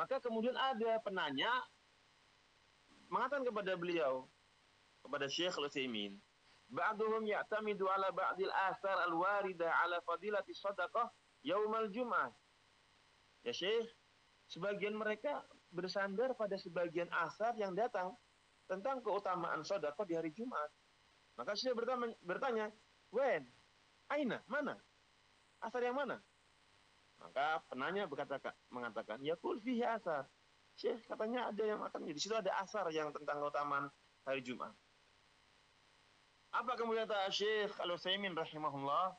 Maka kemudian ada penanya mengatakan kepada beliau, kepada Syekh Al-Utsaimin, ba'duhum ya'tamidu ala ba'dil athar al-warida ala fadilati sadaqah yaumal jum'ah. Ya Syekh, sebagian mereka bersandar pada sebagian asar yang datang tentang keutamaan sedekah di hari Jumat. Maka Syekh bertanya, "Wen, aina, mana? Asar yang mana?" Maka penanya mengatakan, "Yaqul fihi asar." Syekh katanya ada yang akan di situ ada asar yang tentang keutamaan hari Jumat. Apa kemudian kata Syekh Al-Utsaimin rahimahullah?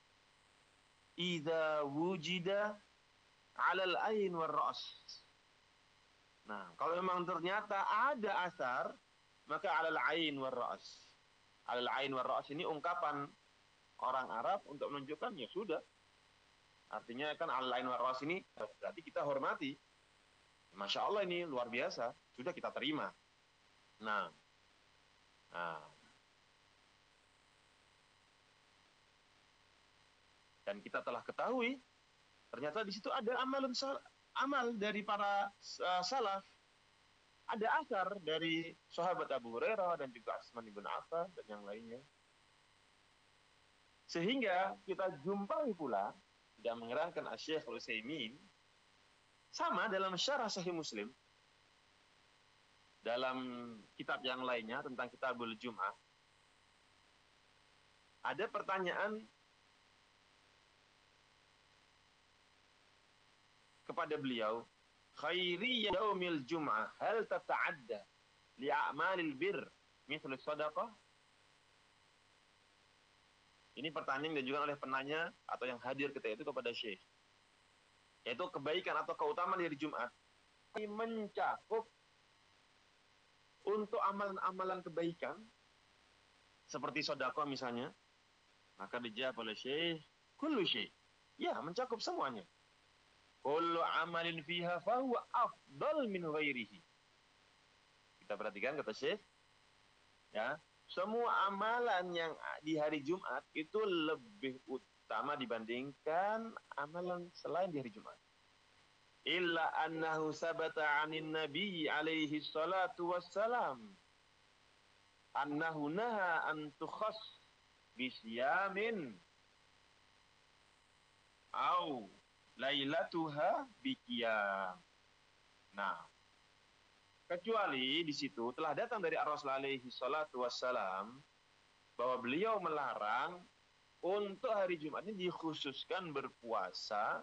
Idza wujida 'alal ain war ra's. Nah, kalau memang ternyata ada asar, maka 'alal ain war ra's. 'Alal ain war ra's ini ungkapan orang Arab untuk menunjukkan ya sudah. Artinya kan 'alal ain war ra's ini berarti kita hormati. Masya Allah ini luar biasa, sudah kita terima. Nah, dan kita telah ketahui ternyata di situ ada amal dari para salaf, ada asar dari sahabat Abu Hurairah dan juga Utsman bin Affan dan yang lainnya. Sehingga kita jumpai pula tidak mengherankan Syekh Al-Utsaimin sama dalam syarah Sahih Muslim, dalam kitab yang lainnya tentang Kitabul Jum'ah, ada pertanyaan kepada beliau, khairi yaumil jum'ah hal tata'adda li'a'malil bir mithlu sadaqah? Ini pertanyaan yang diajukan oleh penanya atau yang hadir ketika itu kepada Syekh, yaitu kebaikan atau keutamaan hari Jumat ini mencakup untuk amalan-amalan kebaikan seperti sedekah misalnya. Maka dijawab oleh Syekh, kullu syai'. Ya, mencakup semuanya. Kullu amalin fiha fahuwa afdal min ghairihi. Kita perhatikan kata Syekh, ya, semua amalan yang di hari Jumat itu lebih utama dibandingkan amalan selain di hari Jumat. Illa annahu sabata 'anin nabi alaihi salatu wassalam annahu naha an tukhass bi siyamin au lailatuha bi qiyam. Nah, kecuali di situ telah datang dari Rasul alaihi salatu wassalam bahwa beliau melarang untuk hari Jumat ini dikhususkan berpuasa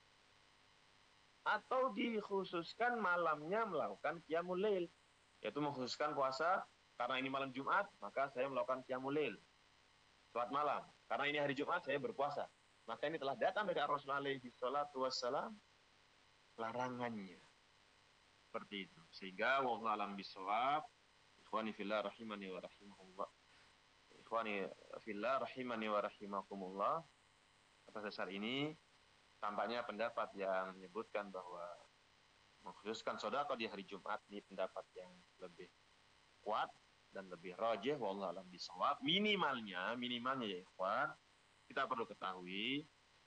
atau dikhususkan malamnya melakukan qiyamul lail, yaitu mengkhususkan puasa karena ini malam Jumat, maka saya melakukan qiyamul lail salat malam. Karena ini hari Jumat saya berpuasa. Maka ini telah datang dari Rasul alaihi salatu wassalam larangannya. Seperti itu. Sehingga wallahu a'lam bishawab. Ikhwani fillah rahimani wa rahimahullah. Ikhwani fillah rahimani wa rahimakumullah. Atas dasar ini tampaknya pendapat yang menyebutkan bahwa mengkhususkan sedekah di hari Jumat ini pendapat yang lebih kuat dan lebih rajih, wallahu a'lam bishawab. Minimalnya ya ikhwan, kita perlu ketahui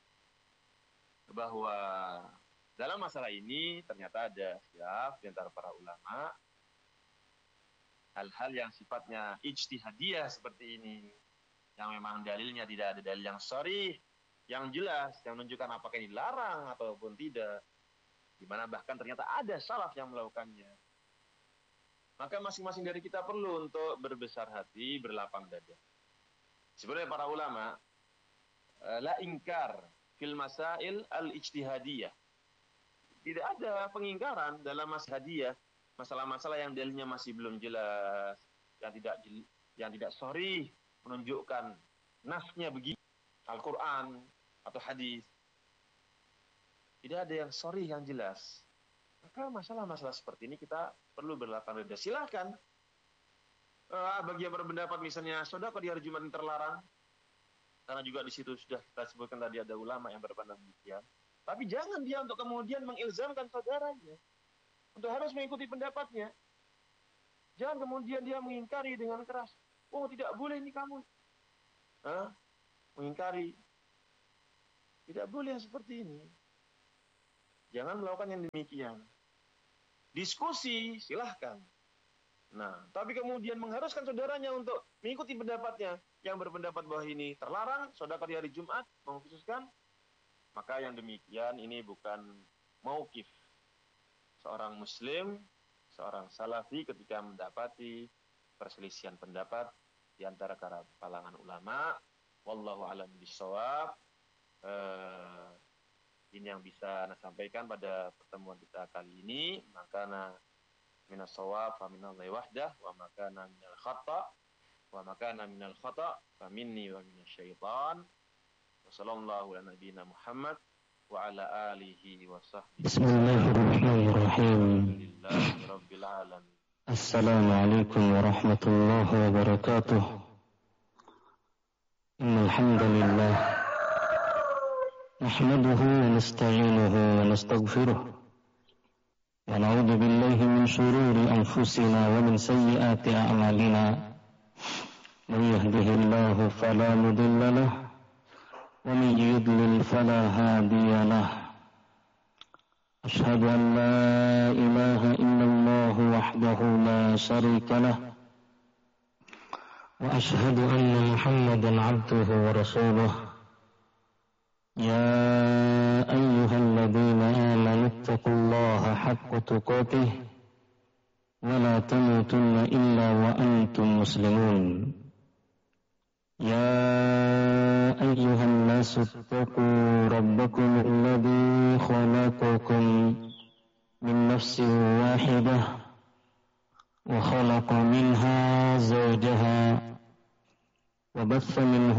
bahwa dalam masalah ini ternyata ada khilaf di antara para ulama. Hal-hal yang sifatnya ijtihadiyah seperti ini, yang memang dalilnya tidak ada dalil yang sharih, yang jelas, yang menunjukkan apakah ini dilarang ataupun tidak, di mana bahkan ternyata ada salaf yang melakukannya. Maka masing-masing dari kita perlu untuk berbesar hati, berlapang dada. Sebenarnya para ulama la ingkar fil masail al-ijtihadiyah. Tidak ada pengingkaran dalam masalah masalah-masalah yang dalilnya masih belum jelas, yang tidak sharih menunjukkan nasnya begini, Al-Qur'an atau hadis. Tidak ada yang sharih yang jelas. Maka masalah-masalah seperti ini kita perlu berlapang dada. Silakan bagi yang berpendapat misalnya sedekah di hari Jumat terlarang, karena juga di situ sudah kita sebutkan tadi ada ulama yang berpendapat demikian. Tapi jangan dia untuk kemudian mengilzamkan saudaranya untuk harus mengikuti pendapatnya. Jangan kemudian dia mengingkari dengan keras. Oh, tidak boleh ini kamu. Mengingkari. Tidak boleh seperti ini. Jangan melakukan yang demikian. diskusi, silahkan. Nah, tapi kemudian mengharuskan saudaranya untuk mengikuti pendapatnya, yang berpendapat bahwa ini terlarang, sedekah di hari Jumat, mengkhususkan, maka yang demikian ini bukan mauqif seorang muslim, seorang salafi ketika mendapati perselisihan pendapat di antara kalangan ulama. Wallahu a'lam bishawab. Ini yang bisa saya sampaikan pada pertemuan kita kali ini. Maka minas shawab fa minallahi wahdah, wa makana minal khata fa minni wa minasyaitan. Wassallallahu ala nabiyyina Muhammad wa ala alihi wa sahbihi. Bismillahirrahmanirrahim. Alhamdulillahirabbil alamin. Assalamualaikum warahmatullahi wabarakatuh. Innal hamdalillah nahmaduhu wa nasta'inuhu wa nastaghfiruh. ونعوذ بالله من شرور أنفسنا ومن سيئات أعمالنا من يهده الله فلا مضل له ومن يضلل فلا هادي له أشهد أن لا إله إلا الله وحده لا شريك له وأشهد أن محمدا عبده ورسوله يا أيها الذين آمنوا اتقوا الله حق تقاته ولا تموتن إلا وأنتم مسلمون يا أيها الناس اتقوا ربكم الذي خلقكم من نفس واحدة وخلق منها زوجها وبث منه